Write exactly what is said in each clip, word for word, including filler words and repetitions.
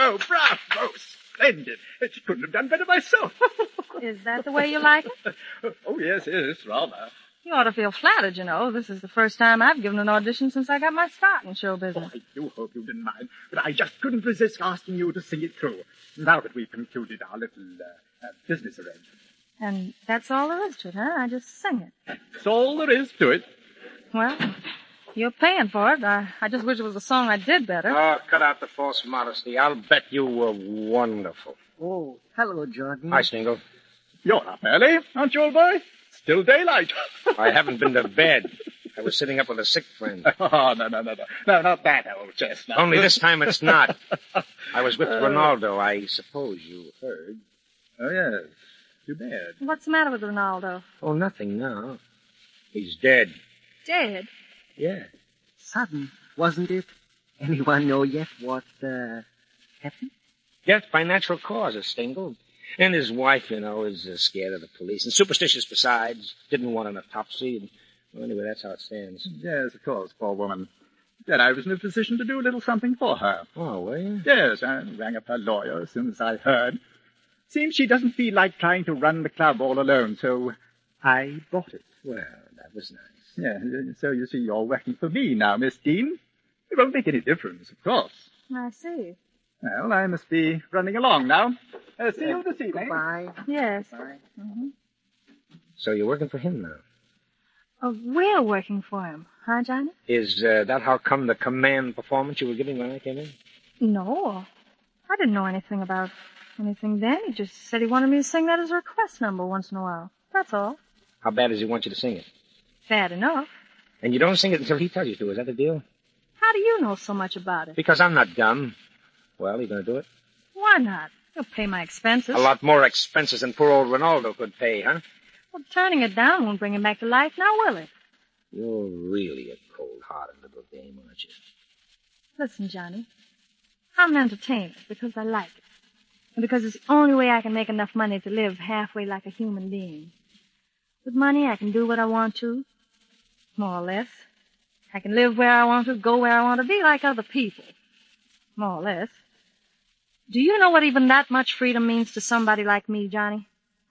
Bravo, bravo, splendid. She couldn't have done better myself. Is that the way you like it? Oh, yes, yes, rather. You ought to feel flattered, you know. This is the first time I've given an audition since I got my start in show business. Oh, I do hope you didn't mind, but I just couldn't resist asking you to sing it through, now that we've concluded our little uh, uh, business arrangement. And that's all there is to it, huh? I just sing it. That's all there is to it. Well, you're paying for it. I, I just wish it was a song I did better. Oh, cut out the false modesty. I'll bet you were wonderful. Oh, hello, Jordan. Hi, Stingle. You're up early, aren't you, old boy? Still daylight. I haven't been to bed. I was sitting up with a sick friend. Oh, no, no, no, no. No, not that old chestnut. Only this time it's not. I was with uh, Ronaldo. I suppose you heard. Oh, yes. Too bad. What's the matter with Ronaldo? Oh, nothing now. He's dead. Dead? Yeah. Sudden, wasn't it? Anyone know yet what, uh, happened? Death by natural causes, Stingle. And his wife, you know, is uh, scared of the police. And superstitious besides. Didn't want an autopsy. And, well, anyway, that's how it stands. Yes, of course, poor woman. Then I was in a position to do a little something for her. Oh, were you? Yes, I rang up her lawyer as soon as I heard. Seems she doesn't feel like trying to run the club all alone, so I bought it. Well, that was nice. Yeah, so you see you're working for me now, Miss Dean. It won't make any difference, of course. I see. Well, I must be running along now. Uh, see you this evening. Bye. Yes. Bye. Mm-hmm. So you're working for him now? Oh, we're working for him, huh, Johnny? Is uh, that how come the command performance you were giving when I came in? No. I didn't know anything about anything then. He just said he wanted me to sing that as a request number once in a while. That's all. How bad does he want you to sing it? Bad enough. And you don't sing it until he tells you to. Is that the deal? How do you know so much about it? Because I'm not dumb. Well, you gonna do it? Why not? You'll pay my expenses. A lot more expenses than poor old Ronaldo could pay, huh? Well, turning it down won't bring him back to life, now will it? You're really a cold-hearted little dame, aren't you? Listen, Johnny. I'm an entertainer because I like it. And because it's the only way I can make enough money to live halfway like a human being. With money, I can do what I want to, more or less. I can live where I want to, go where I want to, be like other people, more or less. Do you know what even that much freedom means to somebody like me, Johnny?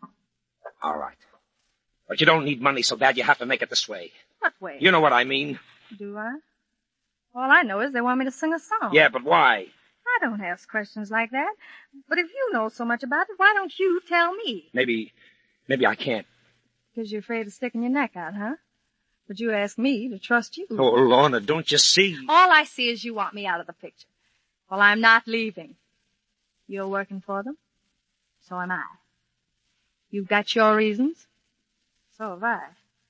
All right. But you don't need money so bad you have to make it this way. What way? You know what I mean. Do I? All I know is they want me to sing a song. Yeah, but why? I don't ask questions like that. But if you know so much about it, why don't you tell me? Maybe, maybe I can't. Because you're afraid of sticking your neck out, huh? But you ask me to trust you. Oh, Lorna, don't you see? All I see is you want me out of the picture. Well, I'm not leaving. You're working for them. So am I. You've got your reasons. So have I.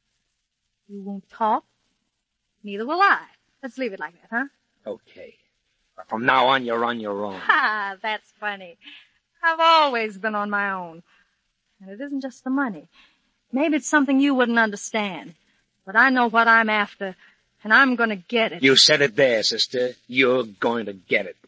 You won't talk. Neither will I. Let's leave it like that, huh? Okay. From now on, you're on your own. Ha, that's funny. I've always been on my own. And it isn't just the money. Maybe it's something you wouldn't understand. But I know what I'm after, and I'm going to get it. You said it there, sister. You're going to get it.